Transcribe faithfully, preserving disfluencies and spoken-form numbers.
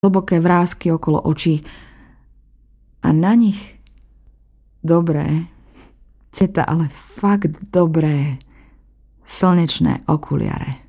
hlboké vrásky okolo očí a na nich dobré, teta, ale fakt dobré slnečné okuliare.